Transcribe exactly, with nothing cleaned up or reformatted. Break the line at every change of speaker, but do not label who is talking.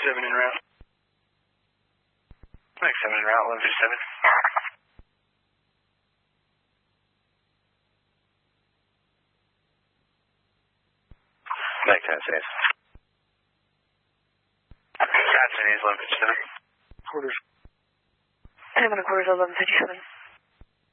seven en route.
Mike seven en route, eleven fifty-seven. Mike ten Cities. ten Cities, eleven fifty-seven.
Quarters.
ten and a quarters, eleven fifty-seven.